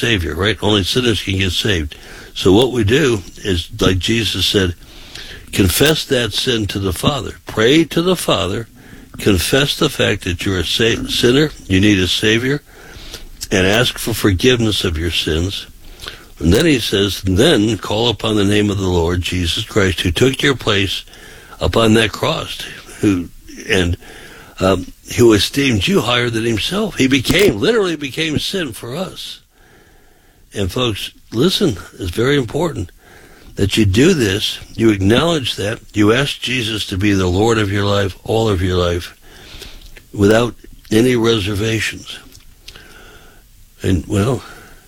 Savior, right? Only sinners can get saved. So what we do is, like Jesus said, confess that sin to the Father. Pray to the Father. Confess the fact that you're a sinner, you need a Savior, and ask for forgiveness of your sins. And then he says, then call upon the name of the Lord Jesus Christ, who took your place upon that cross, who esteemed you higher than himself. He literally became sin for us. And folks, listen, it's very important that you do this, you acknowledge that, you ask Jesus to be the Lord of your life, all of your life, without any reservations. And, well,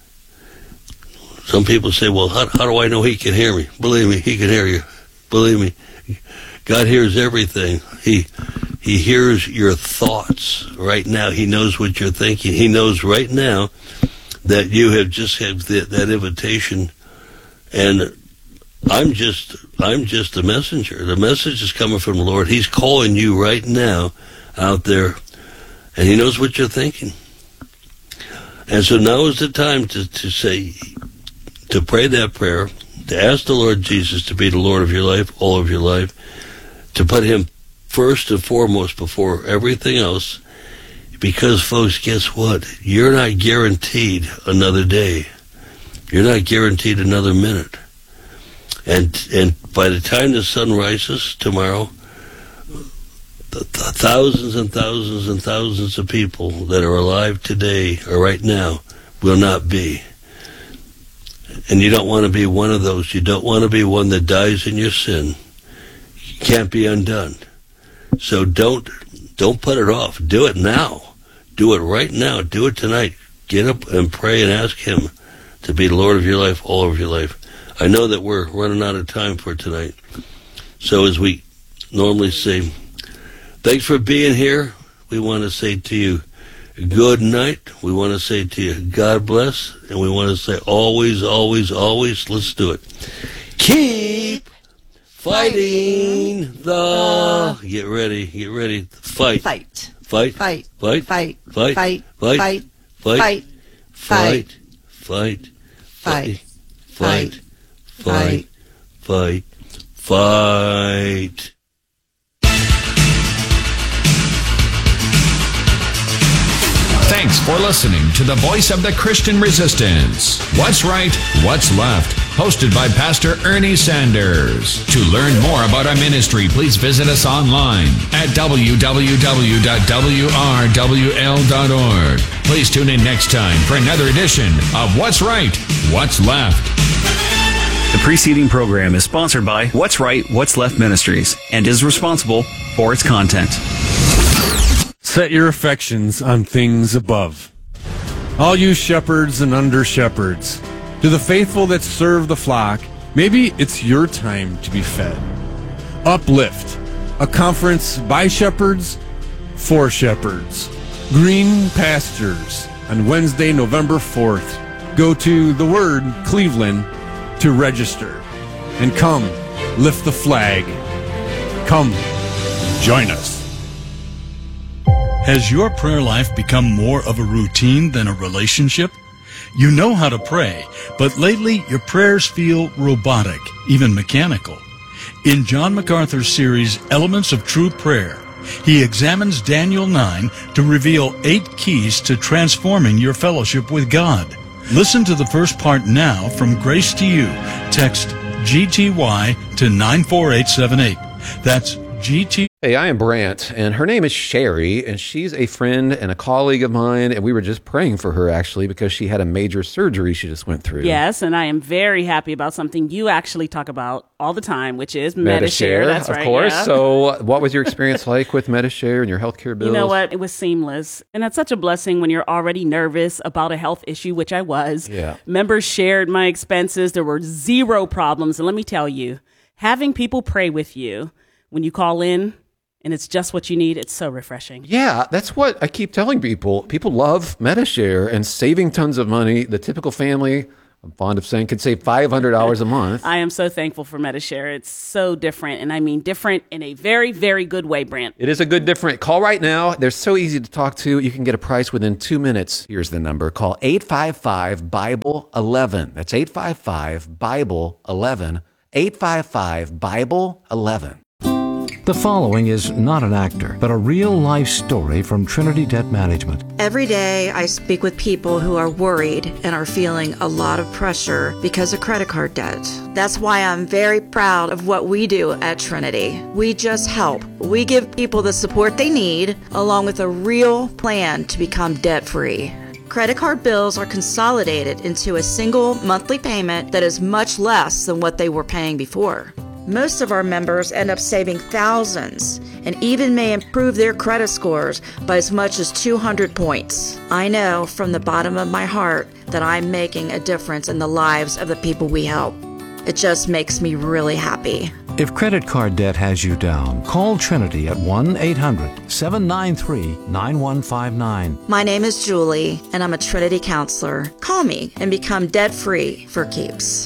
some people say, well, how do I know he can hear me? Believe me, he can hear you. Believe me, God hears everything. He hears your thoughts right now. He knows what you're thinking. He knows right now that you have just had that invitation, and I'm just a messenger. The message is coming from the Lord. He's calling you right now out there, and he knows what you're thinking. And so now is the time to pray that prayer, to ask the Lord Jesus to be the Lord of your life, all of your life, to put him first and foremost before everything else. Because, folks, guess what? You're not guaranteed another day. You're not guaranteed another minute. And by the time the sun rises tomorrow, the thousands and thousands and thousands of people that are alive today or right now will not be. And you don't want to be one of those. You don't want to be one that dies in your sin. You can't be undone. So don't put it off. Do it now. Do it right now. Do it tonight. Get up and pray and ask him to be the Lord of your life, all of your life. I know that we're running out of time for tonight. So as we normally say, thanks for being here. We want to say to you, good night. We want to say to you, God bless. And we want to say always, always, always, let's do it. Keep fighting the... Get ready. Fight. Fight. Fight. Fight. Fight. Fight. Fight. Fight. Fight. Fight. Fight. Fight. Fight. Fight. Fight. Fight. Fight. Thanks for listening to the Voice of the Christian Resistance. What's Right, What's Left? Hosted by Pastor Ernie Sanders. To learn more about our ministry, please visit us online at www.wrwl.org. Please tune in next time for another edition of What's Right, What's Left. The preceding program is sponsored by What's Right, What's Left Ministries and is responsible for its content. Set your affections on things above. All you shepherds and under-shepherds, to the faithful that serve the flock, maybe it's your time to be fed. Uplift, a conference by shepherds, for shepherds. Green Pastures, on Wednesday, November 4th. Go to The Word, Cleveland, to register. And come, lift the flag. Come, join us. Has your prayer life become more of a routine than a relationship? You know how to pray, but lately your prayers feel robotic, even mechanical. In John MacArthur's series, Elements of True Prayer, he examines Daniel 9 to reveal 8 keys to transforming your fellowship with God. Listen to the first part now from Grace to You. Text GTY to 94878. That's GT. Hey, I am Brant, and her name is Sherry, and she's a friend and a colleague of mine, and we were just praying for her, actually, because she had a major surgery she just went through. Yes, and I am very happy about something you actually talk about all the time, which is Medi-Share. That's right, of course. Yeah. So what was your experience like with Medi-Share and your healthcare bills? You know what? It was seamless, and it's such a blessing when you're already nervous about a health issue, which I was. Yeah. Members shared my expenses. There were 0 problems, and let me tell you, having people pray with you when you call in, and it's just what you need, it's so refreshing. Yeah, that's what I keep telling people. People love Medi-Share and saving tons of money. The typical family I'm fond of saying could save $500 a month. I am so thankful for Medi-Share. It's so different, and I mean different in a very, very good way, Brant. It is a good different. Call right now. They're so easy to talk to. You can get a price within 2 minutes. Here's the number. Call 855-BIBLE-11. That's 855-BIBLE-11. 855-BIBLE-11. The following is not an actor, but a real-life story from Trinity Debt Management. Every day I speak with people who are worried and are feeling a lot of pressure because of credit card debt. That's why I'm very proud of what we do at Trinity. We just help. We give people the support they need, along with a real plan to become debt-free. Credit card bills are consolidated into a single monthly payment that is much less than what they were paying before. Most of our members end up saving thousands and even may improve their credit scores by as much as 200 points. I know from the bottom of my heart that I'm making a difference in the lives of the people we help. It just makes me really happy. If credit card debt has you down, call Trinity at 1-800-793-9159. My name is Julie, and I'm a Trinity counselor. Call me and become debt-free for keeps.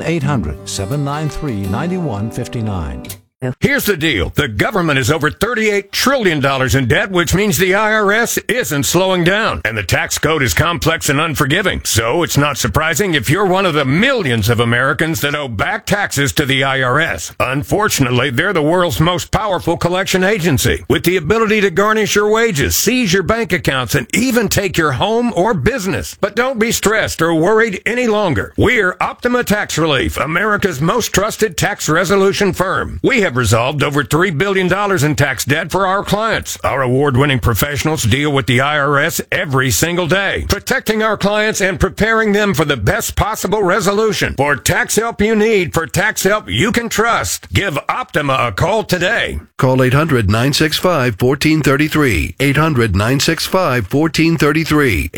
1-800-793-9159. Here's the deal. The government is over $38 trillion in debt, which means the IRS isn't slowing down. And the tax code is complex and unforgiving. So it's not surprising if you're one of the millions of Americans that owe back taxes to the IRS. Unfortunately, they're the world's most powerful collection agency, with the ability to garnish your wages, seize your bank accounts, and even take your home or business. But don't be stressed or worried any longer. We're Optima Tax Relief, America's most trusted tax resolution firm. We have resolved over $3 billion in tax debt for our clients. Our award-winning professionals deal with the IRS every single day, protecting our clients and preparing them for the best possible resolution. For tax help you need, for tax help you can trust, give Optima a call today. Call 800-965-1433. 800-965-1433.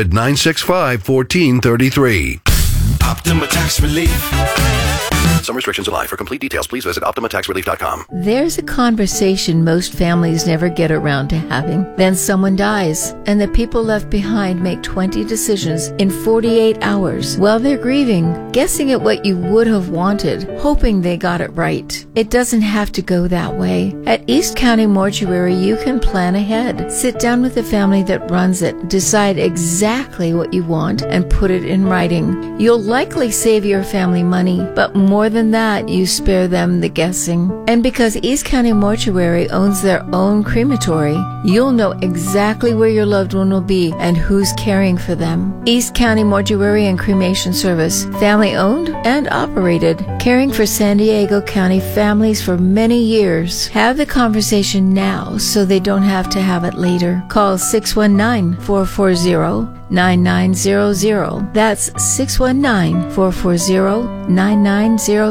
800-965-1433. Optima Tax Relief. Some restrictions apply. For complete details, please visit OptimaTaxRelief.com. There's a conversation most families never get around to having. Then someone dies, and the people left behind make 20 decisions in 48 hours while they're grieving, guessing at what you would have wanted, hoping they got it right. It doesn't have to go that way. At East County Mortuary, you can plan ahead. Sit down with the family that runs it, decide exactly what you want, and put it in writing. You'll likely save your family money, but more than that, you spare them the guessing. And because East County Mortuary owns their own crematory, you'll know exactly where your loved one will be and who's caring for them. East County Mortuary and Cremation Service, family owned and operated, caring for San Diego County families for many years. Have the conversation now so they don't have to have it later. Call 619-440-9900. That's 619-440-9900.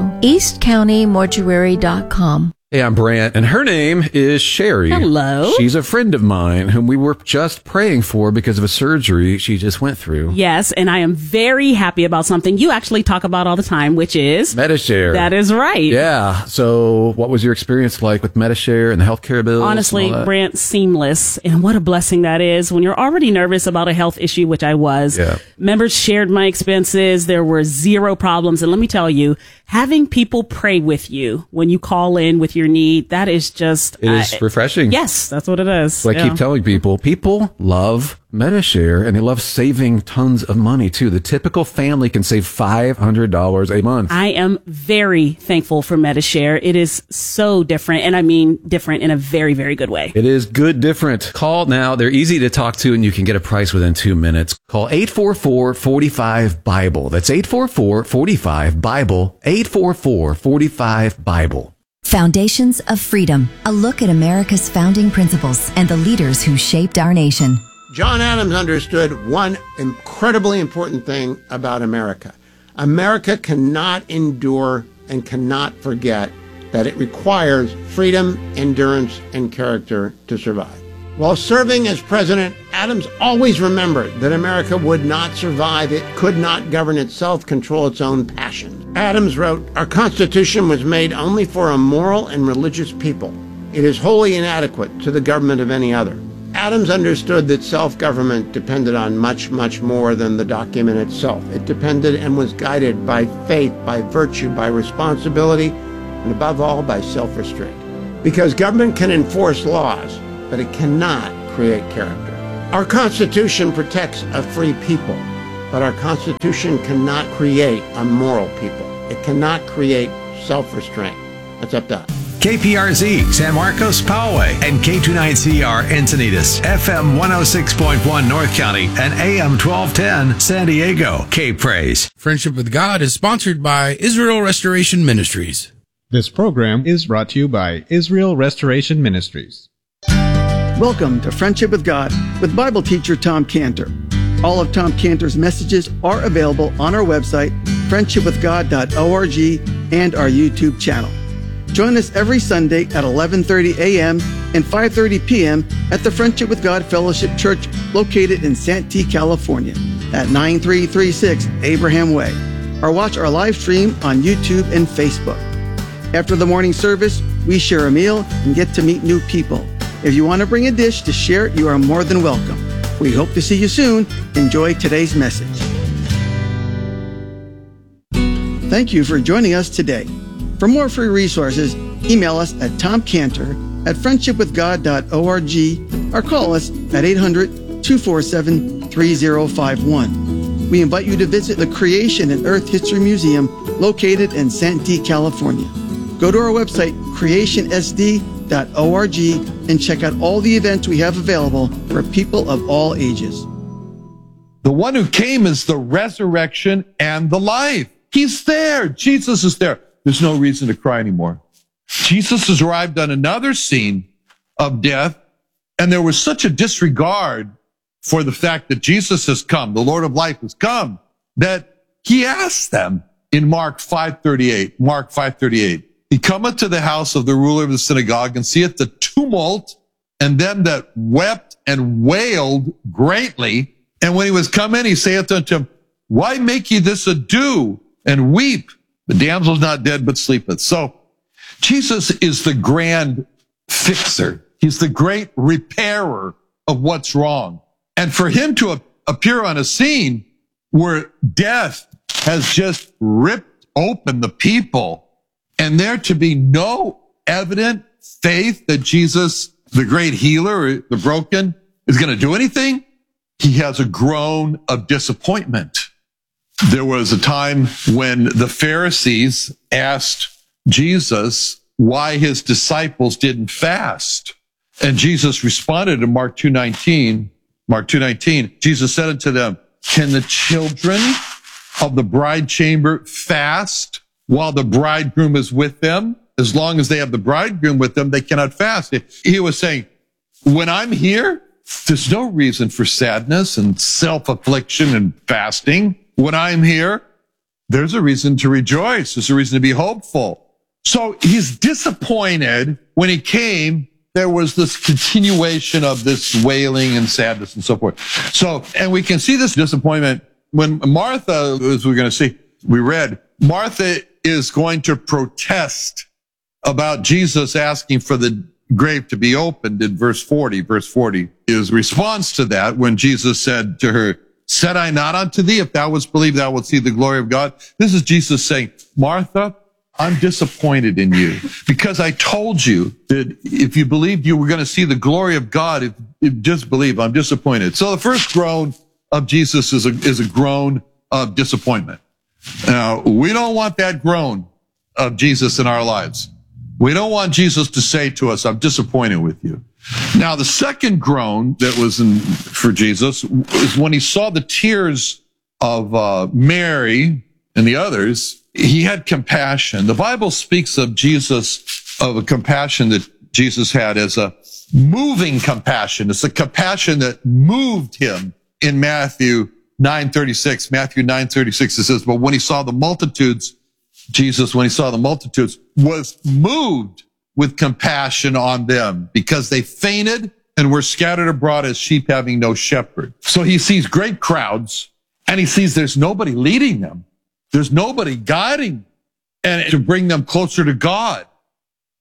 EastCountyMortuary.com. Hey, I'm Brant, and her name is Sherry. Hello. She's a friend of mine whom we were just praying for because of a surgery she just went through. Yes, and I am very happy about something you actually talk about all the time, which is Medi-Share. That is right. Yeah. So what was your experience like with Medi-Share and the healthcare bills? Honestly, Brant, seamless. And what a blessing that is when you're already nervous about a health issue, which I was. Yeah. Members shared my expenses. There were zero problems. And let me tell you, having people pray with you when you call in with your need, that is just... It is refreshing. Yes, that's what it is. So I keep telling people love Medi-Share, and they love saving tons of money, too. The typical family can save $500 a month. I am very thankful for Medi-Share. It is so different, and I mean different in a very, very good way. It is good different. Call now. They're easy to talk to, and you can get a price within 2 minutes. Call 844-45-BIBLE. That's 844-45-BIBLE. 844-45-BIBLE. Foundations of Freedom, a look at America's founding principles and the leaders who shaped our nation. John Adams understood one incredibly important thing about America. America cannot endure and cannot forget that it requires freedom, endurance, and character to survive. While serving as president, Adams always remembered that America would not survive. It could not govern itself, control its own passions. Adams wrote, "Our Constitution was made only for a moral and religious people. It is wholly inadequate to the government of any other." Adams understood that self-government depended on much, much more than the document itself. It depended and was guided by faith, by virtue, by responsibility, and above all, by self-restraint. Because government can enforce laws, but it cannot create character. Our Constitution protects a free people, but our Constitution cannot create a moral people. It cannot create self-restraint. That's up to us. KPRZ, San Marcos, Poway, and K29CR, Encinitas, FM 106.1 North County, and AM 1210 San Diego. K-Praise. Friendship with God is sponsored by Israel Restoration Ministries. This program is brought to you by Israel Restoration Ministries. Welcome to Friendship with God with Bible teacher Tom Cantor. All of Tom Cantor's messages are available on our website, friendshipwithgod.org, and our YouTube channel. Join us every Sunday at 11:30 a.m. and 5:30 p.m. at the Friendship with God Fellowship Church located in Santee, California at 9336 Abraham Way. Or watch our live stream on YouTube and Facebook. After the morning service, we share a meal and get to meet new people. If you want to bring a dish to share, you are more than welcome. We hope to see you soon. Enjoy today's message. Thank you for joining us today. For more free resources, email us at tomcantor@friendshipwithgod.org or call us at 800-247-3051. We invite you to visit the Creation and Earth History Museum located in Santee, California. Go to our website, creationsd.org, and check out all the events we have available for people of all ages. The one who came is the resurrection and the life. He's there. Jesus is there. There's no reason to cry anymore. Jesus has arrived on another scene of death, and there was such a disregard for the fact that Jesus has come, the Lord of life has come, that he asked them in Mark 5:38, he cometh to the house of the ruler of the synagogue and seeth the tumult and them that wept and wailed greatly. And when he was come in, he saith unto him, why make ye this ado and weep? The damsel's not dead, but sleepeth. So Jesus is the grand fixer. He's the great repairer of what's wrong. And for him to appear on a scene where death has just ripped open the people, and there to be no evident faith that Jesus, the great healer, the broken, is going to do anything, he has a groan of disappointment. There was a time when the Pharisees asked Jesus why his disciples didn't fast. And Jesus responded in Mark 2:19, Jesus said unto them, can the children of the bride chamber fast while the bridegroom is with them? As long as they have the bridegroom with them, they cannot fast. He was saying, when I'm here, there's no reason for sadness and self-affliction and fasting. When I'm here, there's a reason to rejoice. There's a reason to be hopeful. So he's disappointed when he came. There was this continuation of this wailing and sadness and so forth. So, and we can see this disappointment when Martha, as we're going to see, we read, Martha is going to protest about Jesus asking for the grave to be opened in verse 40. Verse 40 is response to that when Jesus said to her, said I not unto thee, if thou wouldst believe, thou wilt see the glory of God. This is Jesus saying, Martha, I'm disappointed in you because I told you that if you believed you were going to see the glory of God, if just believe, I'm disappointed. So the first groan of Jesus is a groan of disappointment. Now, we don't want that groan of Jesus in our lives. We don't want Jesus to say to us, I'm disappointed with you. Now, the second groan that was for Jesus is when he saw the tears of Mary and the others. He had compassion. The Bible speaks of Jesus, of a compassion that Jesus had as a moving compassion. It's a compassion that moved him in Matthew 9:36. Matthew 9:36, it says, but when he saw the multitudes, Jesus, when he saw the multitudes, was moved with compassion on them because they fainted and were scattered abroad as sheep having no shepherd. So he sees great crowds and he sees there's nobody leading them. There's nobody guiding and to bring them closer to God.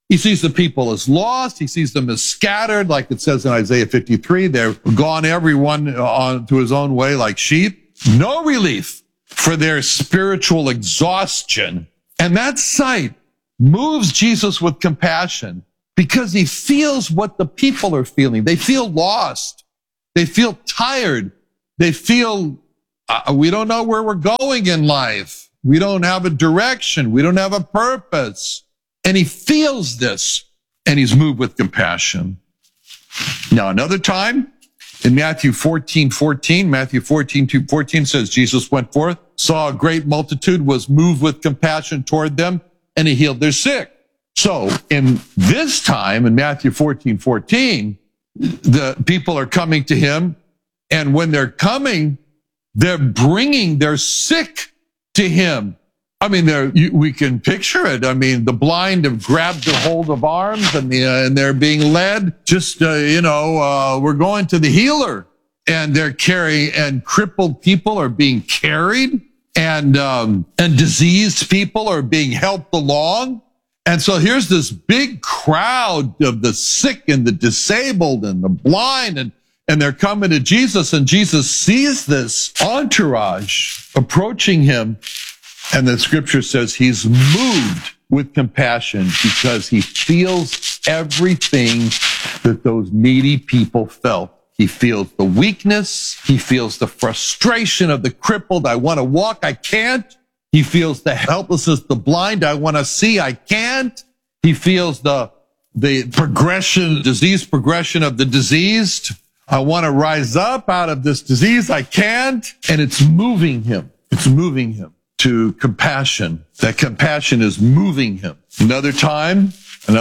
He sees the people as lost. He sees them as scattered, like it says in Isaiah 53. They're gone, everyone on to his own way like sheep. No relief for their spiritual exhaustion. And that sight moves Jesus with compassion because he feels what the people are feeling. They feel lost. They feel tired. They feel, we don't know where we're going in life. We don't have a direction. We don't have a purpose. And he feels this, and he's moved with compassion. Now, another time, in Matthew 14:14 says, Jesus went forth, saw a great multitude, was moved with compassion toward them, and he healed their sick. So, in this time, in Matthew 14:14, the people are coming to him, and when they're coming, they're bringing their sick to him. I mean, we can picture it. I mean, the blind have grabbed a hold of arms and they're being led. We're going to the healer, and they're carrying, and crippled people are being carried, and diseased people are being helped along. And so here's this big crowd of the sick and the disabled and the blind, and they're coming to Jesus, and Jesus sees this entourage approaching him. And the scripture says he's moved with compassion because he feels everything that those needy people felt. He feels the weakness. He feels the frustration of the crippled. I want to walk. I can't. He feels the helplessness, the blind. I want to see. I can't. He feels the disease progression of the diseased. I want to rise up out of this disease. I can't. And it's moving him. It's moving him to compassion. That compassion is moving him. Another time,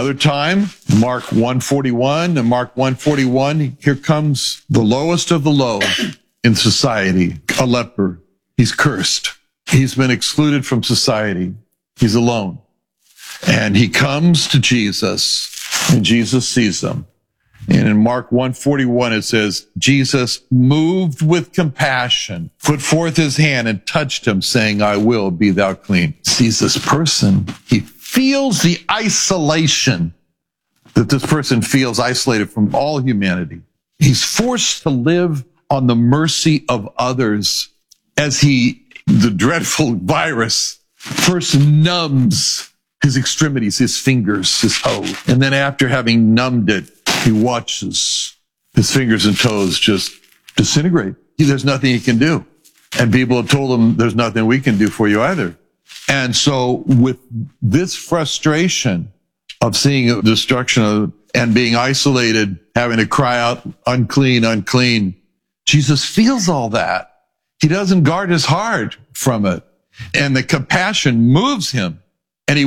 Mark 1:41, and Mark 1:41, here comes the lowest of the low in society, a leper. He's cursed. He's been excluded from society. He's alone. And he comes to Jesus, and Jesus sees him. And in Mark 1:41, it says, Jesus, moved with compassion, put forth his hand and touched him, saying, I will, be thou clean. Sees this person. He feels the isolation that this person feels, isolated from all humanity. He's forced to live on the mercy of others as the dreadful virus first numbs his extremities, his fingers, his toes. And then after having numbed it, he watches his fingers and toes just disintegrate. There's nothing he can do. And people have told him, there's nothing we can do for you either. And so with this frustration of seeing destruction and being isolated, having to cry out, unclean, unclean, Jesus feels all that. He doesn't guard his heart from it. And the compassion moves him. And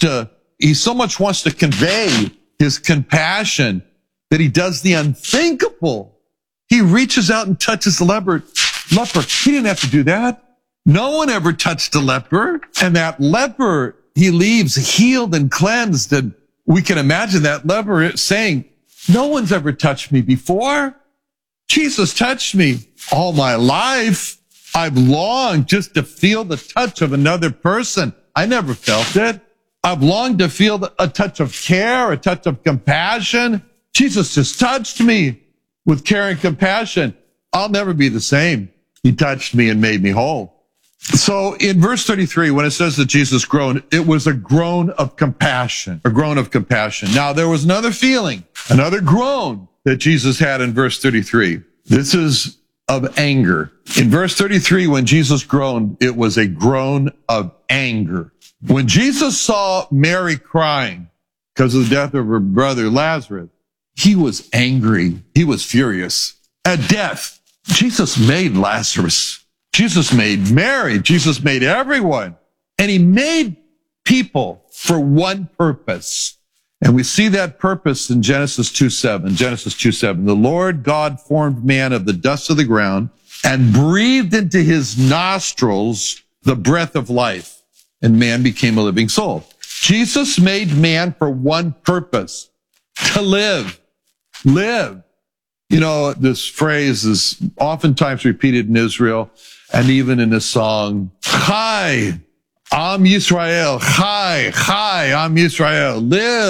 he so much wants to convey his compassion that he does the unthinkable. He reaches out and touches the leper. He didn't have to do that. No one ever touched a leper. And that leper, he leaves healed and cleansed. And we can imagine that leper saying, no one's ever touched me before. Jesus touched me all my life. I've longed just to feel the touch of another person. I never felt it. I've longed to feel a touch of care, a touch of compassion. Jesus just touched me with care and compassion. I'll never be the same. He touched me and made me whole. So in verse 33, when it says that Jesus groaned, it was a groan of compassion, a groan of compassion. Now there was another feeling, another groan that Jesus had in verse 33. This is of anger. In verse 33, when Jesus groaned, it was a groan of anger. When Jesus saw Mary crying because of the death of her brother Lazarus, he was angry. He was furious. At death, Jesus made Lazarus. Jesus made Mary. Jesus made everyone. And he made people for one purpose. And we see that purpose in Genesis 2:7. Genesis 2:7. The Lord God formed man of the dust of the ground and breathed into his nostrils the breath of life, and man became a living soul. Jesus made man for one purpose, to live. Live. You know, this phrase is oftentimes repeated in Israel and even in a song. Chai, Am Yisrael. Chai, Am Yisrael. Live,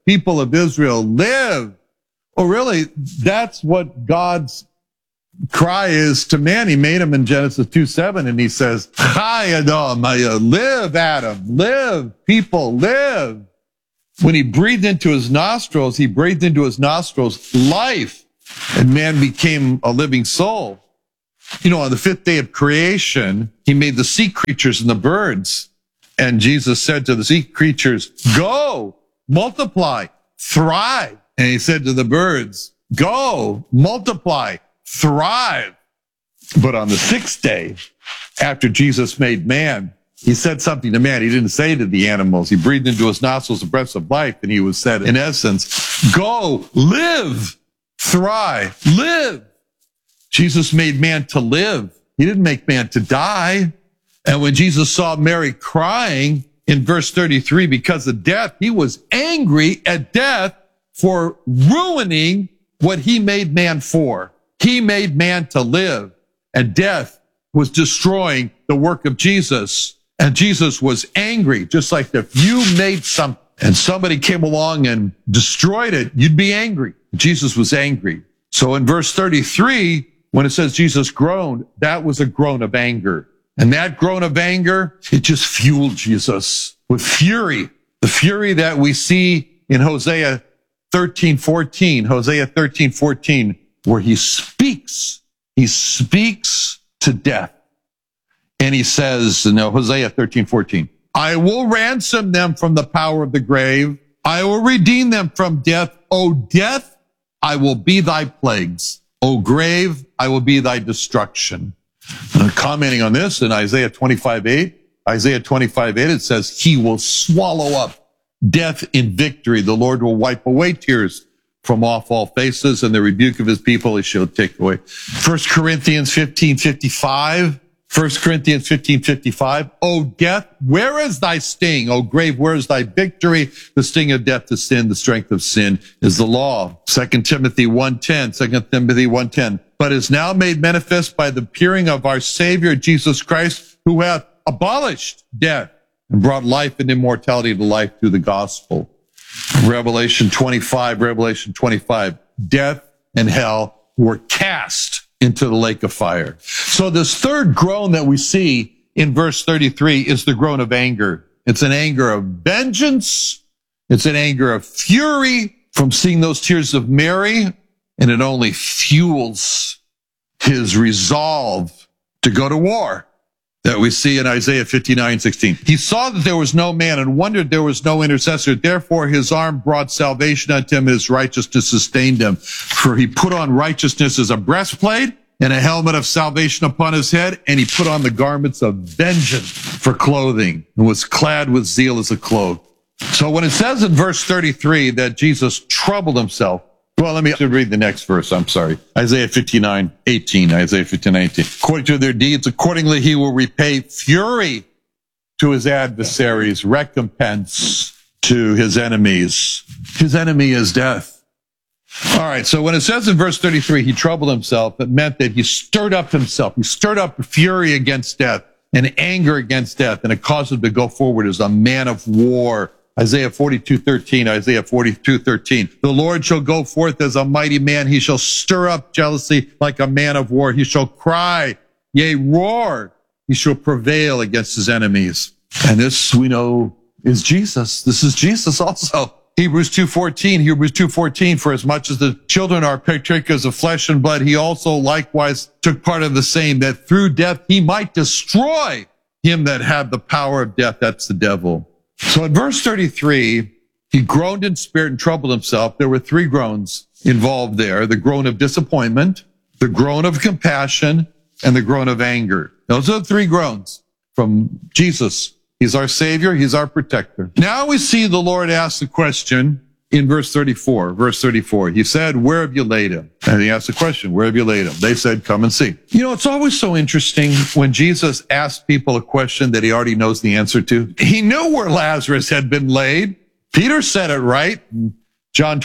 people of Israel, live. Oh, really? That's what God's cry is to man. He made him in Genesis 2:7, and he says, Chai Adam, live, Adam, live, people, live. When he breathed into his nostrils, life, and man became a living soul. You know, on the fifth day of creation, he made the sea creatures and the birds. And Jesus said to the sea creatures, go, multiply, thrive. And he said to the birds, go, multiply, thrive. But on the sixth day, after Jesus made man, he said something to man. He didn't say to the animals. He breathed into his nostrils the breath of life, and he was said, in essence, go, live, thrive, live. Jesus made man to live. He didn't make man to die. And when Jesus saw Mary crying in verse 33 because of death, he was angry at death for ruining what he made man for. He made man to live, and death was destroying the work of Jesus. And Jesus was angry, just like if you made something and somebody came along and destroyed it, you'd be angry. Jesus was angry. So in verse 33, when it says Jesus groaned, that was a groan of anger. And that groan of anger, it just fueled Jesus with fury. The fury that we see in Hosea 13:14, where he speaks to death. And he says, Hosea 13:14, I will ransom them from the power of the grave. I will redeem them from death. O death, I will be thy plagues. O grave, I will be thy destruction. Commenting on this in Isaiah 25:8, it says, he will swallow up death in victory. The Lord will wipe away tears from off all faces, and the rebuke of his people he shall take away. 1 Corinthians 15:55, O death, where is thy sting? O grave, where is thy victory? The sting of death is sin, the strength of sin is the law. 2 Timothy 1:10, but is now made manifest by the appearing of our Savior Jesus Christ, who hath abolished death and brought life and immortality to life through the gospel. Revelation 25, death and hell were cast into the lake of fire. So this third groan that we see in verse 33 is the groan of anger. It's an anger of vengeance. It's an anger of fury from seeing those tears of Mary, and it only fuels his resolve to go to war that we see in Isaiah 59:16. He saw that there was no man and wondered there was no intercessor. Therefore his arm brought salvation unto him, and his righteousness sustained him. For he put on righteousness as a breastplate and a helmet of salvation upon his head, and he put on the garments of vengeance for clothing, and was clad with zeal as a cloak. So when it says in verse 33 that Jesus troubled himself, well, let me read the next verse. I'm sorry. Isaiah 59:18. According to their deeds, accordingly he will repay fury to his adversaries, recompense to his enemies. His enemy is death. All right. So when it says in verse 33, he troubled himself, it meant that he stirred up himself. He stirred up fury against death and anger against death, and it caused him to go forward as a man of war. Isaiah 42:13. The Lord shall go forth as a mighty man. He shall stir up jealousy like a man of war. He shall cry, yea, roar. He shall prevail against his enemies. And this, we know, is Jesus. This is Jesus also. Hebrews 2:14, for as much as the children are partakers of flesh and blood, he also likewise took part of the same, that through death he might destroy him that had the power of death. That's the devil. So in verse 33, he groaned in spirit and troubled himself. There were three groans involved there: the groan of disappointment, the groan of compassion, and the groan of anger. Those are the three groans from Jesus. He's our Savior. He's our protector. Now we see the Lord ask the question in verse 34. He said, where have you laid him? And he asked the question, where have you laid him? They said, come and see. You know, it's always so interesting when Jesus asks people a question that he already knows the answer to. He knew where Lazarus had been laid. Peter said it right. John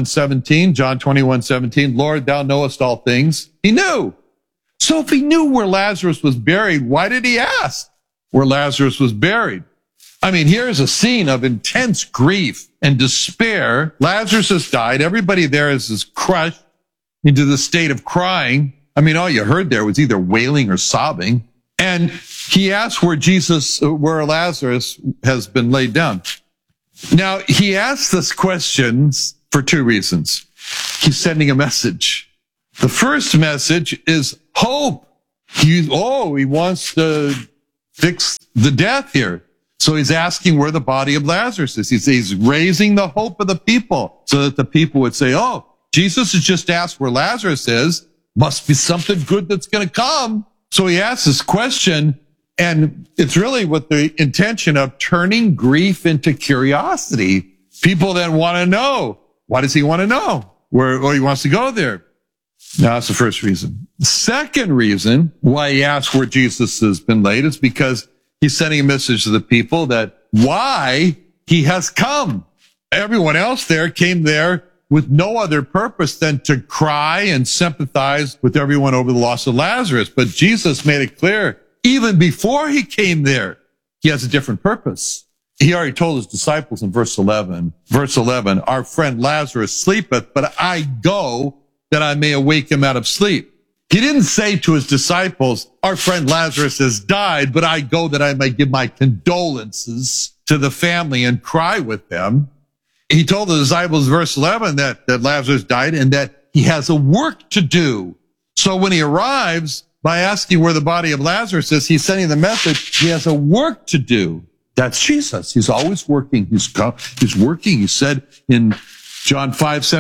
21:17, Lord, thou knowest all things. He knew. So if he knew where Lazarus was buried, why did he ask where Lazarus was buried? I mean, here's a scene of intense grief and despair. Lazarus has died. Everybody there is crushed into the state of crying. I mean, all you heard there was either wailing or sobbing. And he asked where Lazarus has been laid down. Now, he asked this question for two reasons. He's sending a message. The first message is hope. He wants to fix the death here. So he's asking where the body of Lazarus is. He's raising the hope of the people so that the people would say, oh, Jesus has just asked where Lazarus is. Must be something good that's going to come. So he asks this question, and it's really with the intention of turning grief into curiosity. People then want to know, why does he want to know? Where he wants to go there. Now, that's the first reason. The second reason why he asks where Jesus has been laid is because he's sending a message to the people that why he has come. Everyone else there came there with no other purpose than to cry and sympathize with everyone over the loss of Lazarus. But Jesus made it clear, even before he came there, he has a different purpose. He already told his disciples in verse 11, our friend Lazarus sleepeth, but I go that I may awake him out of sleep. He didn't say to his disciples, our friend Lazarus has died, but I go that I may give my condolences to the family and cry with them. He told the disciples, verse 11, that Lazarus died and that he has a work to do. So when he arrives, by asking where the body of Lazarus is, he's sending the message, he has a work to do. That's Jesus. He's always working. He's working. He said in John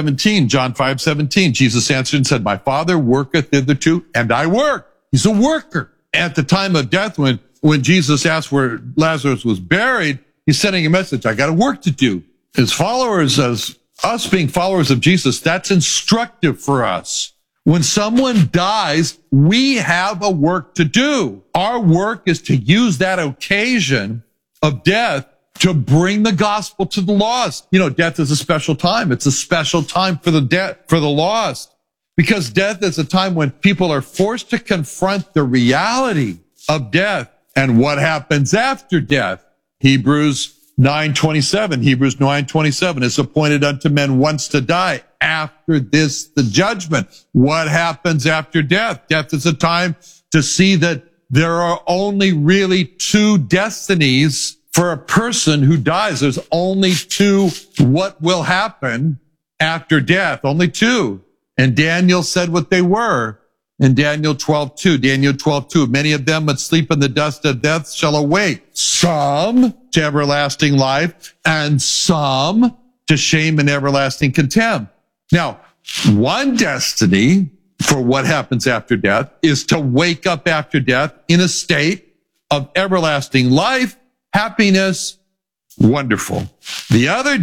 5:17, Jesus answered and said, my Father worketh hitherto, and I work. He's a worker. At the time of death, when Jesus asked where Lazarus was buried, he's sending a message, I got a work to do. As followers, as us being followers of Jesus, that's instructive for us. When someone dies, we have a work to do. Our work is to use that occasion of death to bring the gospel to the lost. You know, death is a special time. It's a special time for the lost. Because death is a time when people are forced to confront the reality of death and what happens after death. Hebrews 9:27, it's appointed unto men once to die. After this, the judgment. What happens after death? Death is a time to see that there are only really two destinies for a person who dies. There's only two what will happen after death. Only two. And Daniel said what they were in Daniel 12:2. Many of them that sleep in the dust of death shall awake. Some to everlasting life and some to shame and everlasting contempt. Now, one destiny for what happens after death is to wake up after death in a state of everlasting life, happiness, wonderful. The other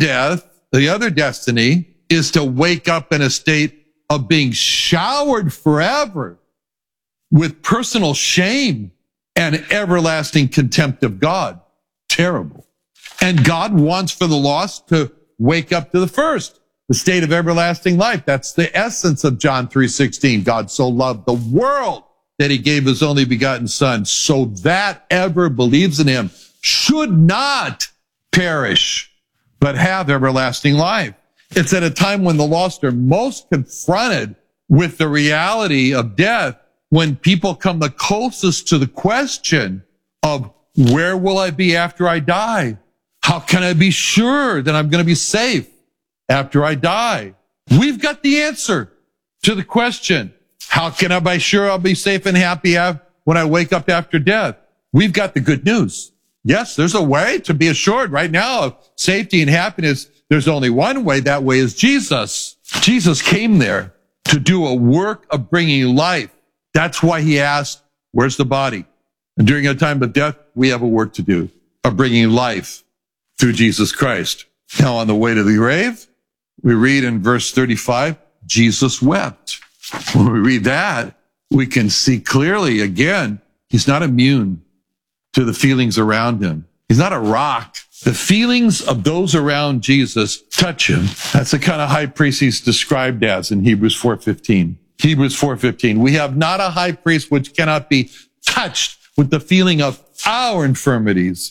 destiny is to wake up in a state of being showered forever with personal shame and everlasting contempt of God. Terrible. And God wants for the lost to wake up to the first, the state of everlasting life. That's the essence of John 3:16. God so loved the world that he gave his only begotten son, so that ever believes in him should not perish, but have everlasting life. It's at a time when the lost are most confronted with the reality of death, when people come the closest to the question of, where will I be after I die? How can I be sure that I'm going to be safe after I die? We've got the answer to the question. How can I be sure I'll be safe and happy when I wake up after death? We've got the good news. Yes, there's a way to be assured right now of safety and happiness. There's only one way. That way is Jesus. Jesus came there to do a work of bringing life. That's why he asked, where's the body? And during a time of death, we have a work to do of bringing life through Jesus Christ. Now, on the way to the grave, we read in verse 35, Jesus wept. When we read that, we can see clearly again, he's not immune to the feelings around him. He's not a rock. The feelings of those around Jesus touch him. That's the kind of high priest he's described as in Hebrews 4:15. Hebrews 4:15. We have not a high priest which cannot be touched with the feeling of our infirmities,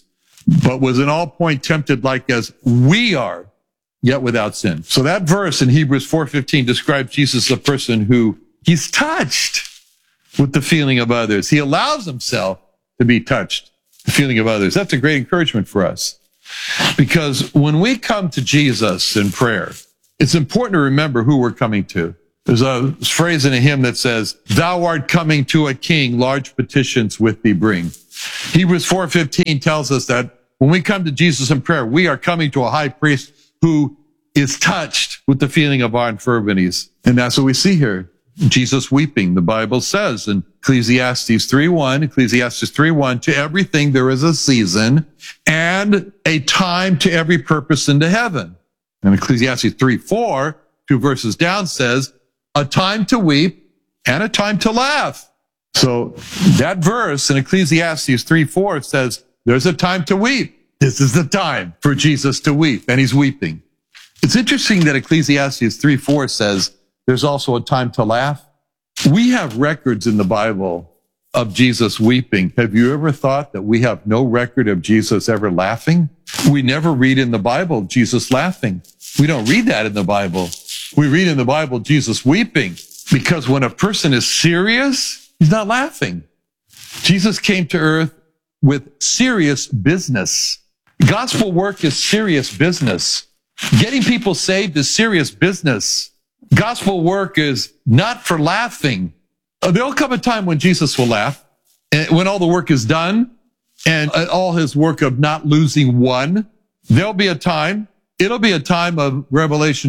but was in all point tempted like as we are, yet without sin. So that verse in Hebrews 4:15 describes Jesus as a person who he's touched with the feeling of others. He allows himself to be touched, the feeling of others. That's a great encouragement for us. Because when we come to Jesus in prayer, it's important to remember who we're coming to. There's a phrase in a hymn that says, "Thou art coming to a king, large petitions with thee bring." Hebrews 4:15 tells us that when we come to Jesus in prayer, we are coming to a high priest who is touched with the feeling of our infirmities. And that's what we see here. Jesus weeping. The Bible says in Ecclesiastes 3:1, to everything there is a season and a time to every purpose into heaven. And Ecclesiastes 3:4, 2 verses down, says, a time to weep and a time to laugh. So that verse in Ecclesiastes 3:4 says, there's a time to weep. This is the time for Jesus to weep, and he's weeping. It's interesting that Ecclesiastes 3:4 says there's also a time to laugh. We have records in the Bible of Jesus weeping. Have you ever thought that we have no record of Jesus ever laughing? We never read in the Bible Jesus laughing. We don't read that in the Bible. We read in the Bible Jesus weeping, because when a person is serious, he's not laughing. Jesus came to earth with serious business. Gospel work is serious business. Getting people saved is serious business. Gospel work is not for laughing. There'll come a time when Jesus will laugh, and when all the work is done, and all his work of not losing one. There'll be a time. It'll be a time of Revelation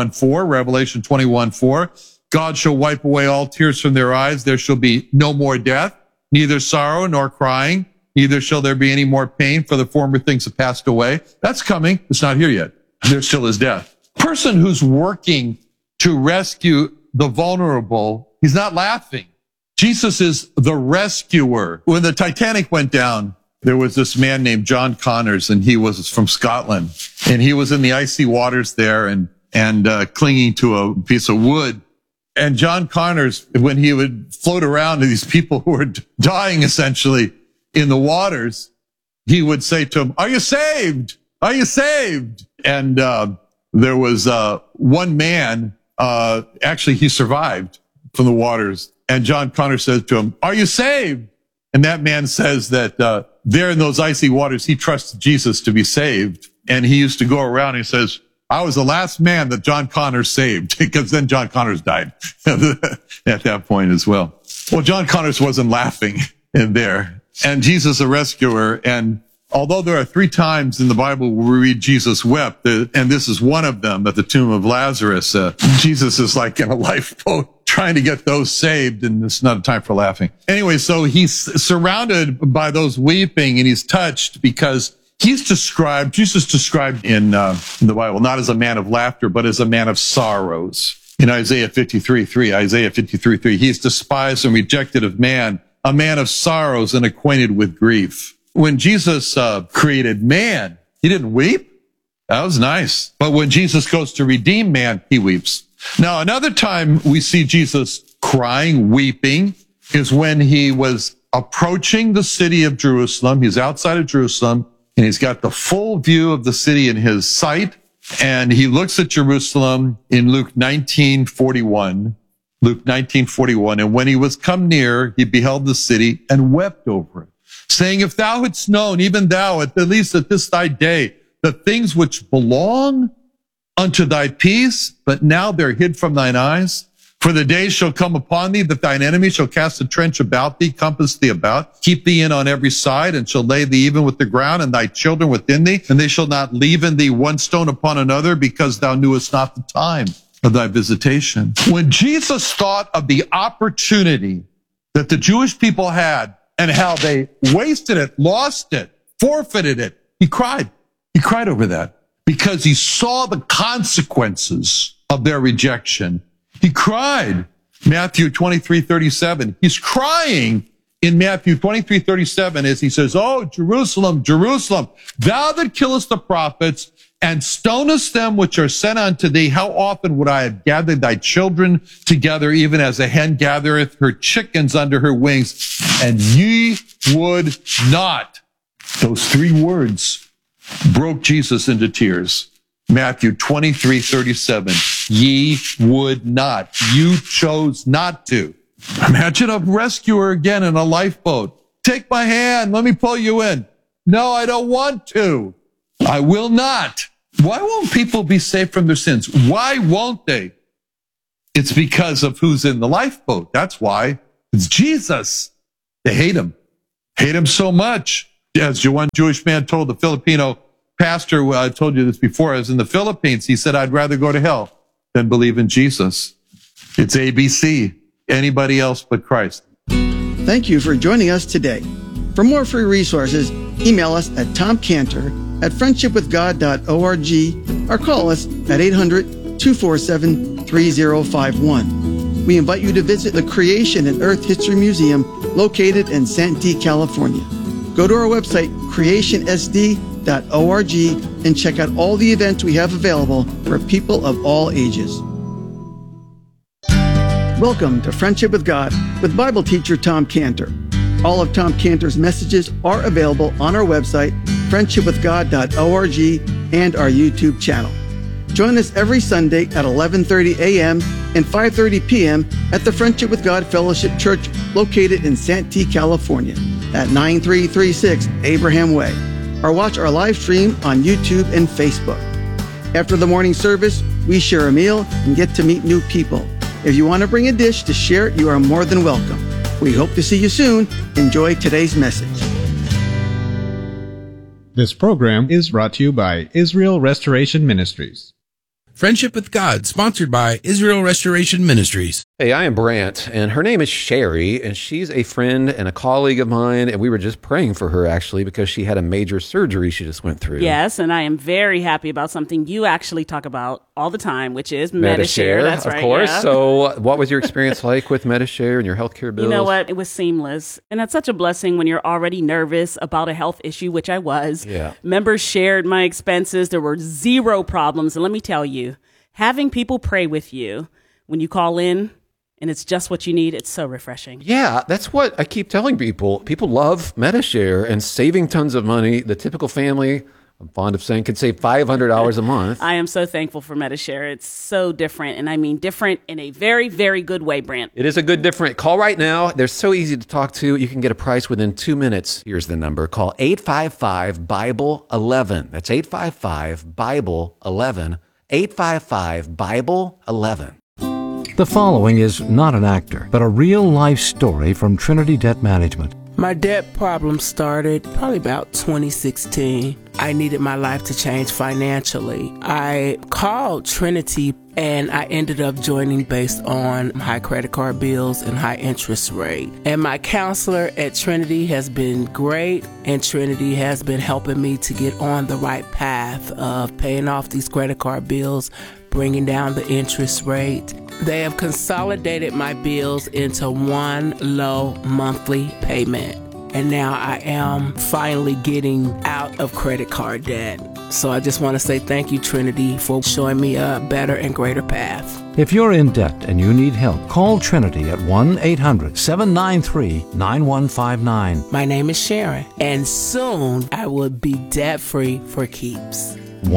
21:4. God shall wipe away all tears from their eyes. There shall be no more death, neither sorrow nor crying. Neither shall there be any more pain, for the former things have passed away. That's coming. It's not here yet. There still is death. Person who's working to rescue the vulnerable, he's not laughing. Jesus is the rescuer. When the Titanic went down, there was this man named John Connors, and he was from Scotland. And he was in the icy waters there and clinging to a piece of wood. And John Connors, when he would float around to these people who were dying essentially in the waters, he would say to them, "Are you saved? Are you saved?" And there was one man, actually he survived from the waters. And John Connors said to him, "Are you saved?" And that man says that there in those icy waters, he trusted Jesus to be saved. And he used to go around and he says, "I was the last man that John Connors saved," because then John Connors died at that point as well. Well, John Connors wasn't laughing in there. And Jesus is a rescuer. And although there are 3 times in the Bible where we read Jesus wept, and this is one of them at the tomb of Lazarus, Jesus is like in a lifeboat trying to get those saved, and it's not a time for laughing. Anyway, so he's surrounded by those weeping, and he's touched because Jesus described in the Bible, not as a man of laughter, but as a man of sorrows. In Isaiah 53:3, he is despised and rejected of man, a man of sorrows and acquainted with grief. When Jesus created man, he didn't weep. That was nice. But when Jesus goes to redeem man, he weeps. Now, another time we see Jesus crying, weeping, is when he was approaching the city of Jerusalem. He's outside of Jerusalem, and he's got the full view of the city in his sight. And he looks at Jerusalem in Luke 19:41. And when he was come near, he beheld the city and wept over it, saying, "If thou hadst known, even thou, at least at this thy day, the things which belong unto thy peace, but now they're hid from thine eyes. For the days shall come upon thee that thine enemy shall cast a trench about thee, compass thee about, keep thee in on every side, and shall lay thee even with the ground, and thy children within thee, and they shall not leave in thee one stone upon another, because thou knewest not the time of thy visitation." When Jesus thought of the opportunity that the Jewish people had and how they wasted it, lost it, forfeited it, he cried. He cried over that because he saw the consequences of their rejection. He cried. Matthew 23:37. He's crying in Matthew 23:37 as he says, "Oh, Jerusalem, Jerusalem, thou that killest the prophets and stonest them which are sent unto thee, how often would I have gathered thy children together, even as a hen gathereth her chickens under her wings, and ye would not." Those 3 words broke Jesus into tears. Matthew 23:37. Ye would not. You chose not to. Imagine a rescuer again in a lifeboat. Take my hand. Let me pull you in. No, I don't want to. I will not. Why won't people be saved from their sins? Why won't they? It's because of who's in the lifeboat. That's why. It's Jesus. They hate him. Hate him so much. As one Jewish man told the Filipino pastor, I told you this before, I was in the Philippines. He said, I'd rather go to hell than believe in Jesus. It's ABC. Anybody else but Christ. Thank you for joining us today. For more free resources, email us at tomcantor@friendshipwithgod.org or call us at 800-247-3051. We invite you to visit the Creation and Earth History Museum located in Santee, California. Go to our website, creationsd.org, and check out all the events we have available for people of all ages. Welcome to Friendship with God with Bible teacher Tom Cantor. All of Tom Cantor's messages are available on our website, friendshipwithgod.org, and our YouTube channel. Join us every Sunday at 11:30 a.m. and 5:30 p.m. at the Friendship with God Fellowship Church located in Santee, California at 9336 Abraham Way, or watch our live stream on YouTube and Facebook. After the morning service, we share a meal and get to meet new people. If you want to bring a dish to share, you are more than welcome. We hope to see you soon. Enjoy today's message. This program is brought to you by Israel Restoration Ministries. Friendship with God, sponsored by Israel Restoration Ministries. Hey, I am Brant, and her name is Sherry, and she's a friend and a colleague of mine, and we were just praying for her, actually, because she had a major surgery she just went through. Yes, and I am very happy about something you actually talk about all the time, which is Medi-Share. That's right, of course. Yeah. So what was your experience like with Medi-Share and your healthcare bills? You know what? It was seamless. And that's such a blessing when you're already nervous about a health issue, which I was. Yeah. Members shared my expenses. There were 0 problems. And let me tell you, having people pray with you when you call in and it's just what you need, it's so refreshing. Yeah, that's what I keep telling people. People love Medi-Share and saving tons of money. The typical family, I'm fond of saying, could save $500 a month. I am so thankful for Medi-Share. It's so different, and I mean different in a very, very good way, Brant. It is a good different. Call right now. They're so easy to talk to. You can get a price within 2 minutes. Here's the number. Call 855-BIBLE-11. That's 855-BIBLE-11. 855-BIBLE-11. The following is not an actor, but a real-life story from Trinity Debt Management. My debt problem started probably about 2016. I needed my life to change financially. I called Trinity and I ended up joining based on high credit card bills and high interest rate. And my counselor at Trinity has been great, and Trinity has been helping me to get on the right path of paying off these credit card bills, bringing down the interest rate. They have consolidated my bills into one low monthly payment. And now I am finally getting out of credit card debt. So I just want to say thank you, Trinity, for showing me a better and greater path. If you're in debt and you need help, call Trinity at 1-800-793-9159. My name is Sharon, and soon I will be debt-free for keeps.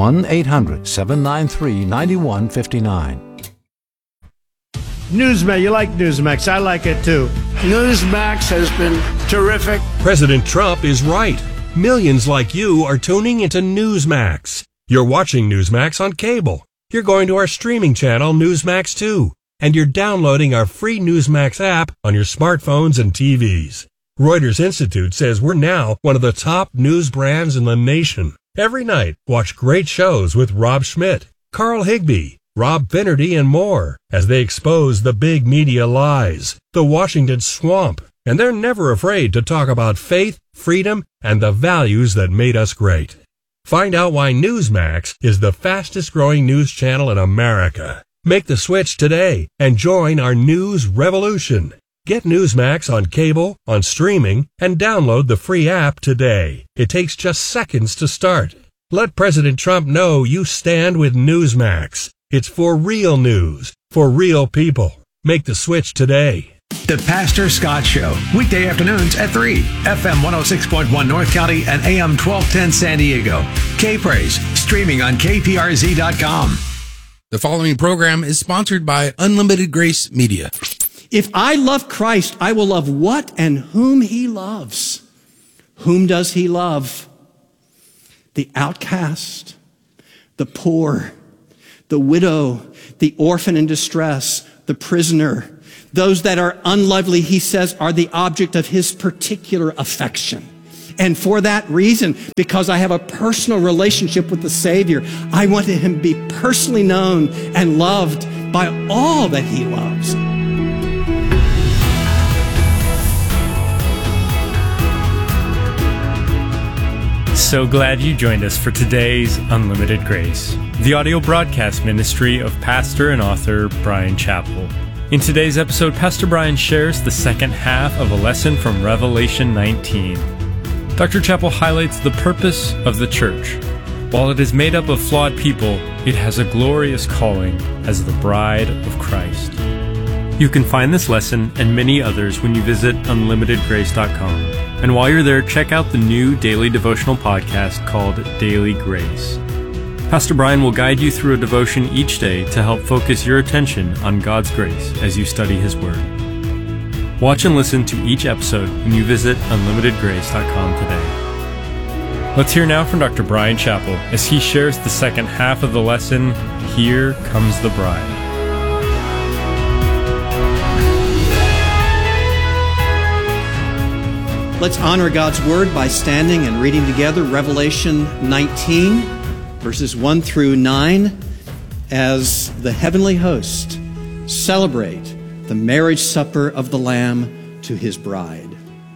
1-800-793-9159. Newsmax, you like Newsmax. I like it too. Newsmax has been terrific. President Trump is right. Millions like you are tuning into Newsmax. You're watching Newsmax on cable. You're going to our streaming channel, Newsmax 2. And you're downloading our free Newsmax app on your smartphones and TVs. Reuters Institute says we're now one of the top news brands in the nation. Every night, watch great shows with Rob Schmidt, Carl Higbie, Rob Finnerty, and more as they expose the big media lies, the Washington swamp, and they're never afraid to talk about faith, freedom, and the values that made us great. Find out why Newsmax is the fastest growing news channel in America. Make the switch today and join our news revolution. Get Newsmax on cable, on streaming, and download the free app today. It takes just seconds to start. Let President Trump know you stand with Newsmax. It's for real news, for real people. Make the switch today. The Pastor Scott Show, weekday afternoons at 3, FM 106.1 North County and AM 1210 San Diego. K-Praise, streaming on KPRZ.com. The following program is sponsored by Unlimited Grace Media. If I love Christ, I will love what and whom he loves. Whom does he love? The outcast, the poor, the widow, the orphan in distress, the prisoner. Those that are unlovely, he says, are the object of his particular affection. And for that reason, because I have a personal relationship with the Savior, I want him to be personally known and loved by all that he loves. So glad you joined us for today's Unlimited Grace, the audio broadcast ministry of pastor and author Bryan Chapell. In today's episode, Pastor Bryan shares the second half of a lesson from Revelation 19. Dr. Chapell highlights the purpose of the church. While it is made up of flawed people, it has a glorious calling as the bride of Christ. You can find this lesson and many others when you visit unlimitedgrace.com. And while you're there, check out the new daily devotional podcast called Daily Grace. Pastor Bryan will guide you through a devotion each day to help focus your attention on God's grace as you study His Word. Watch and listen to each episode when you visit unlimitedgrace.com today. Let's hear now from Dr. Bryan Chapell as he shares the second half of the lesson, Here Comes the Bride. Let's honor God's Word by standing and reading together Revelation 19, verses 1 through 9, as the heavenly host celebrate the marriage supper of the Lamb to his bride.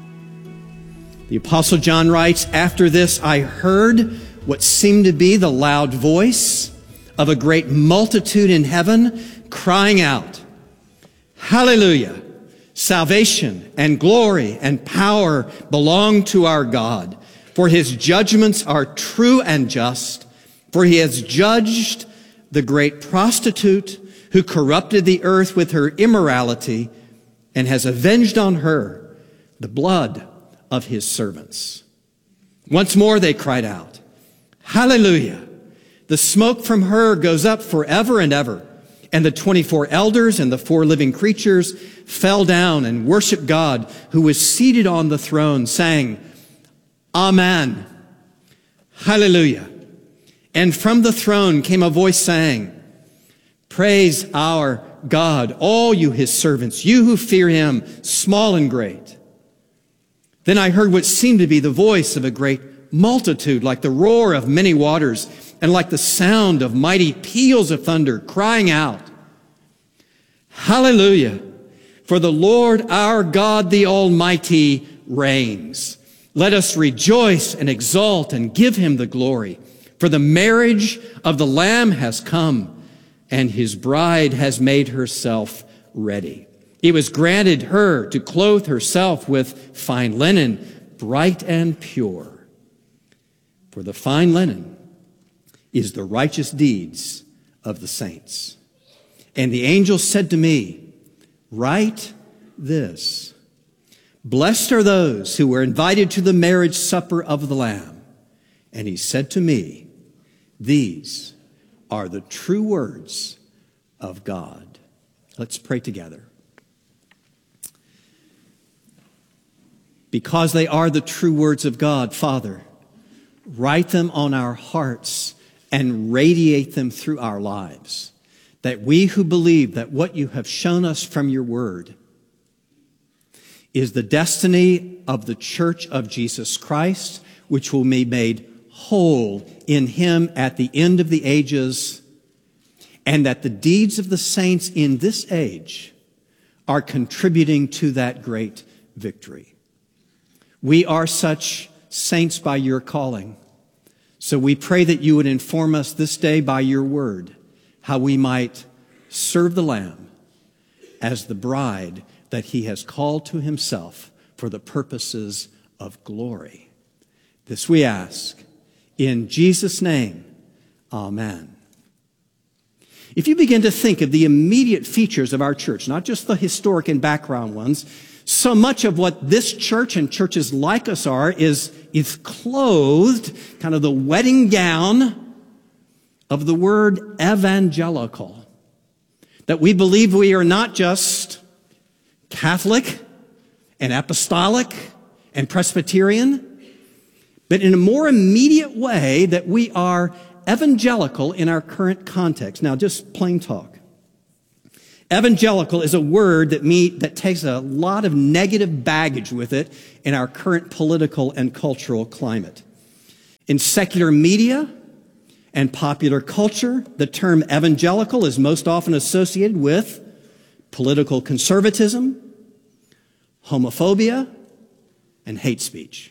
The Apostle John writes, "After this I heard what seemed to be the loud voice of a great multitude in heaven crying out, 'Hallelujah! Salvation and glory and power belong to our God, for his judgments are true and just, for he has judged the great prostitute who corrupted the earth with her immorality and has avenged on her the blood of his servants.' Once more they cried out, 'Hallelujah! The smoke from her goes up forever and ever.' And the 24 elders and the 4 living creatures fell down and worshiped God who was seated on the throne, saying, 'Amen. Hallelujah.' And from the throne came a voice saying, 'Praise our God, all you his servants, you who fear him, small and great.' Then I heard what seemed to be the voice of a great multitude, like the roar of many waters, and like the sound of mighty peals of thunder, crying out, 'Hallelujah! For the Lord our God, the Almighty, reigns. Let us rejoice and exult and give him the glory. For the marriage of the Lamb has come, and his bride has made herself ready. It was granted her to clothe herself with fine linen, bright and pure. For the fine linen is the righteous deeds of the saints.' And the angel said to me, 'Write this, blessed are those who were invited to the marriage supper of the Lamb.' And he said to me, 'These are the true words of God.'" Let's pray together. Because they are the true words of God, Father, write them on our hearts and radiate them through our lives, that we who believe that what you have shown us from your word is the destiny of the church of Jesus Christ, which will be made whole in him at the end of the ages, and that the deeds of the saints in this age are contributing to that great victory. We are such saints by your calling. So we pray that you would inform us this day by your word how we might serve the Lamb as the bride that he has called to himself for the purposes of glory. This we ask in Jesus' name. Amen. If you begin to think of the immediate features of our church, not just the historic and background ones, so much of what this church and churches like us are is clothed, kind of the wedding gown of the word evangelical. That we believe we are not just Catholic and apostolic and Presbyterian, but in a more immediate way that we are evangelical in our current context. Now, just plain talk. Evangelical is a word that takes a lot of negative baggage with it in our current political and cultural climate. In secular media and popular culture, the term evangelical is most often associated with political conservatism, homophobia, and hate speech.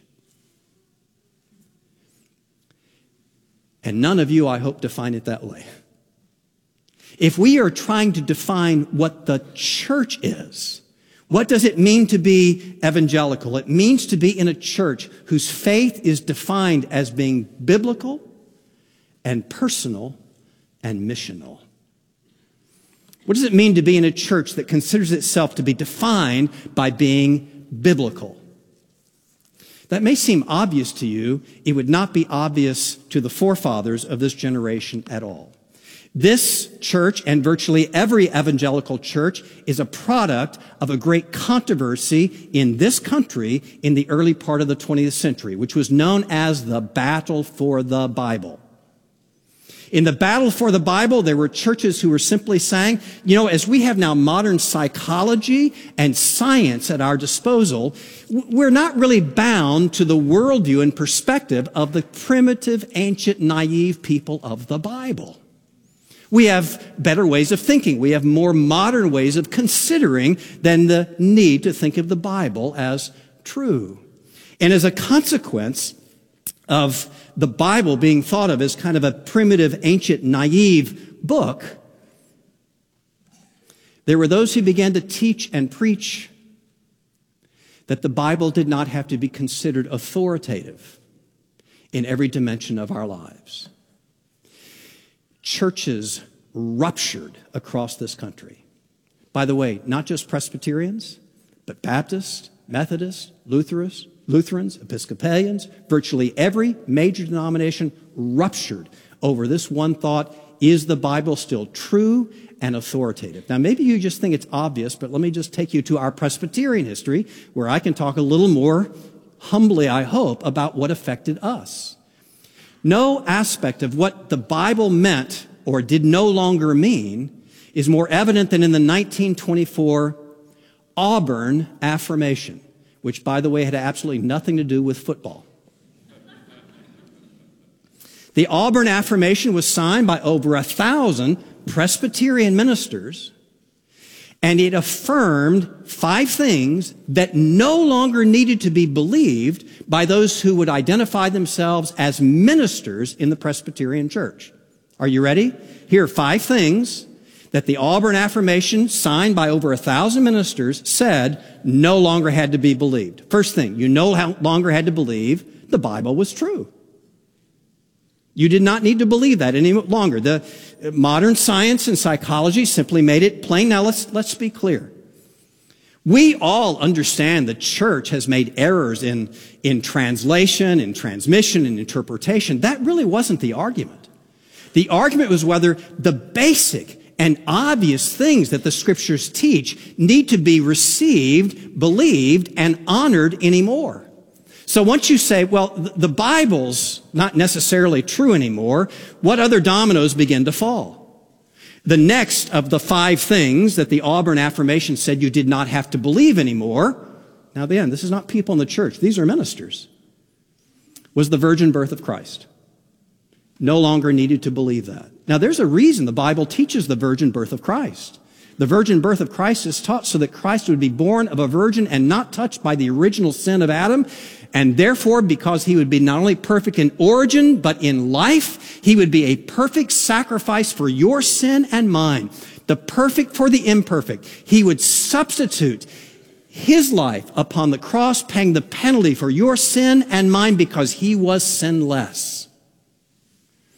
And none of you, I hope, define it that way. If we are trying to define what the church is, what does it mean to be evangelical? It means to be in a church whose faith is defined as being biblical and personal and missional. What does it mean to be in a church that considers itself to be defined by being biblical? That may seem obvious to you. It would not be obvious to the forefathers of this generation at all. This church and virtually every evangelical church is a product of a great controversy in this country in the early part of the 20th century, which was known as the Battle for the Bible. In the battle for the Bible, there were churches who were simply saying, as we have now modern psychology and science at our disposal, we're not really bound to the worldview and perspective of the primitive, ancient, naive people of the Bible. We have better ways of thinking. We have more modern ways of considering than the need to think of the Bible as true. And as a consequence of the Bible being thought of as kind of a primitive, ancient, naive book, there were those who began to teach and preach that the Bible did not have to be considered authoritative in every dimension of our lives. Churches ruptured across this country. By the way, not just Presbyterians, but Baptists, Methodists, Lutherans, Episcopalians, virtually every major denomination ruptured over this one thought: is the Bible still true and authoritative? Now, maybe you just think it's obvious, but let me just take you to our Presbyterian history, where I can talk a little more humbly, I hope, about what affected us. No aspect of what the Bible meant or did no longer mean is more evident than in the 1924 Auburn Affirmation, which, by the way, had absolutely nothing to do with football. The Auburn Affirmation was signed by over 1,000 Presbyterian ministers, and it affirmed 5 things that no longer needed to be believed by those who would identify themselves as ministers in the Presbyterian Church. Are you ready? Here are 5 things that the Auburn Affirmation, signed by over 1,000 ministers, said no longer had to be believed. First thing, you no longer had to believe the Bible was true. You did not need to believe that any longer. The modern science and psychology simply made it plain. Now let's be clear. We all understand the church has made errors in translation, in transmission, in interpretation. That really wasn't the argument. The argument was whether the basic and obvious things that the scriptures teach need to be received, believed, and honored anymore. So once you say, well, the Bible's not necessarily true anymore, what other dominoes begin to fall? The next of the 5 things that the Auburn Affirmation said you did not have to believe anymore, now again, this is not people in the church, these are ministers, was the virgin birth of Christ. No longer needed to believe that. Now there's a reason the Bible teaches the virgin birth of Christ. The virgin birth of Christ is taught so that Christ would be born of a virgin and not touched by the original sin of Adam. And therefore, because he would be not only perfect in origin, but in life, he would be a perfect sacrifice for your sin and mine. The perfect for the imperfect. He would substitute his life upon the cross, paying the penalty for your sin and mine because he was sinless.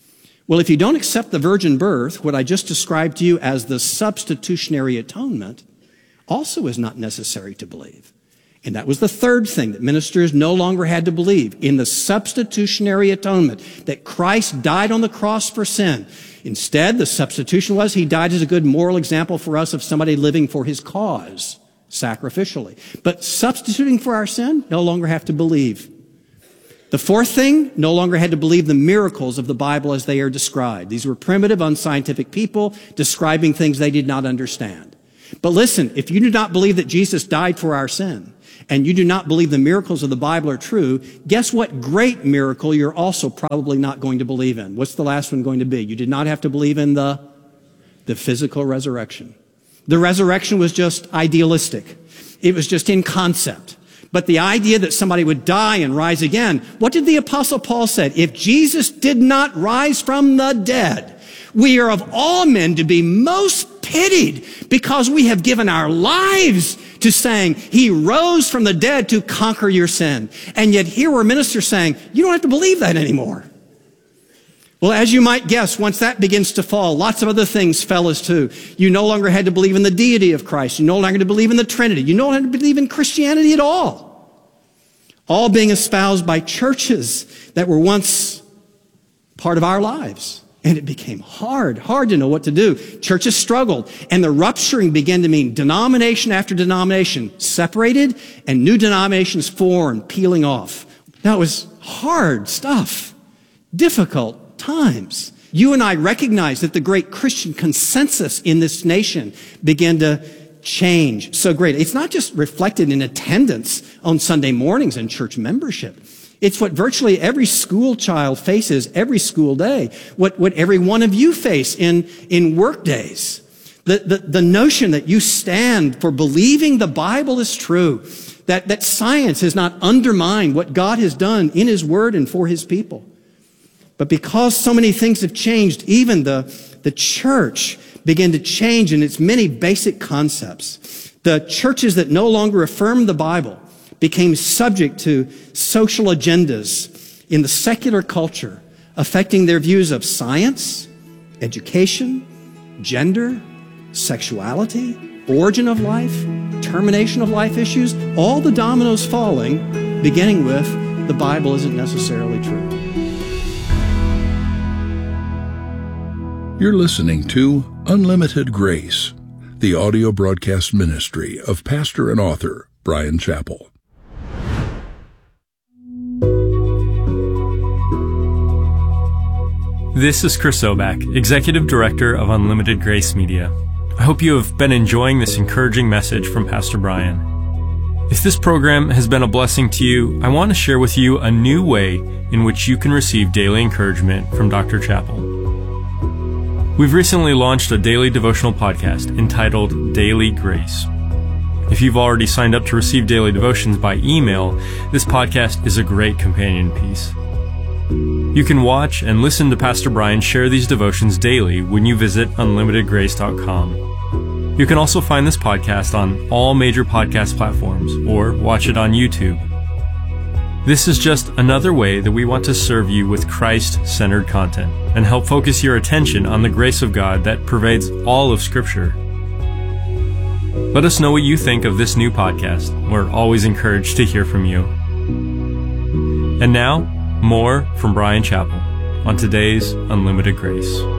Well, if you don't accept the virgin birth, what I just described to you as the substitutionary atonement also is not necessary to believe. And that was the third thing that ministers no longer had to believe in the substitutionary atonement, that Christ died on the cross for sin. Instead, the substitution was he died as a good moral example for us of somebody living for his cause sacrificially. But substituting for our sin, no longer have to believe. The fourth thing, no longer had to believe the miracles of the Bible as they are described. These were primitive, unscientific people describing things they did not understand. But listen, if you do not believe that Jesus died for our sin, and you do not believe the miracles of the Bible are true, guess what great miracle you're also probably not going to believe in? What's the last one going to be? You did not have to believe in the physical resurrection. The resurrection was just idealistic. It was just in concept. But the idea that somebody would die and rise again, what did the Apostle Paul say? If Jesus did not rise from the dead, we are of all men to be most pitied, because we have given our lives to saying he rose from the dead to conquer your sin. And yet here we're ministers saying, you don't have to believe that anymore. Well, as you might guess, once that begins to fall, lots of other things fell as too. You no longer had to believe in the deity of Christ. You no longer had to believe in the Trinity. You no longer had to believe in Christianity at all. All being espoused by churches that were once part of our lives. And it became hard to know what to do. Churches struggled, and the rupturing began to mean denomination after denomination separated and new denominations formed, peeling off. Now, it was hard stuff, difficult times. You and I recognize that the great Christian consensus in this nation began to change so great. It's not just reflected in attendance on Sunday mornings and church membership. It's what virtually every school child faces every school day, what every one of you face in work days. The notion that you stand for believing the Bible is true, that science has not undermined what God has done in his word and for his people. But because so many things have changed, even the church began to change in its many basic concepts. The churches that no longer affirmed the Bible became subject to social agendas in the secular culture, affecting their views of science, education, gender, sexuality, origin of life, termination of life issues, all the dominoes falling, beginning with the Bible isn't necessarily true. You're listening to Unlimited Grace, the audio broadcast ministry of pastor and author Bryan Chapell. This is Chris Obach, Executive Director of Unlimited Grace Media. I hope you have been enjoying this encouraging message from Pastor Bryan. If this program has been a blessing to you, I want to share with you a new way in which you can receive daily encouragement from Dr. Chapell. We've recently launched a daily devotional podcast entitled Daily Grace. If you've already signed up to receive daily devotions by email, this podcast is a great companion piece. You can watch and listen to Pastor Bryan share these devotions daily when you visit unlimitedgrace.com. You can also find this podcast on all major podcast platforms or watch it on YouTube. This is just another way that we want to serve you with Christ-centered content and help focus your attention on the grace of God that pervades all of Scripture. Let us know what you think of this new podcast. We're always encouraged to hear from you. And now, more from Bryan Chapell on today's Unlimited Grace.